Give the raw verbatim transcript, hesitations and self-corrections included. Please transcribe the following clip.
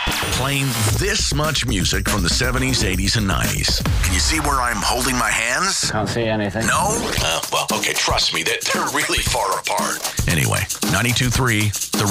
Playing this much music from the seventies, eighties, and nineties. Can you see where I'm holding my hands? Can't see anything. No? Uh, well, okay, trust me, they're, they're really far apart. Anyway, ninety-two point three, The